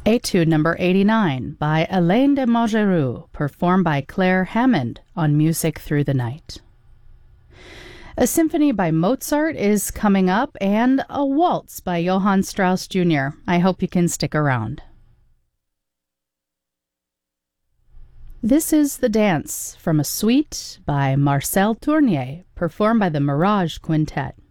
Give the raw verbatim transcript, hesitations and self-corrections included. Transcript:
Etude number eighty-nine by Alain de Montgeroux, performed by Claire Hammond on Music Through the Night. A symphony by Mozart is coming up, and a waltz by Johann Strauss Junior I hope you can stick around. This is The Dance from a suite by Marcel Tournier, performed by the Mirage Quintet.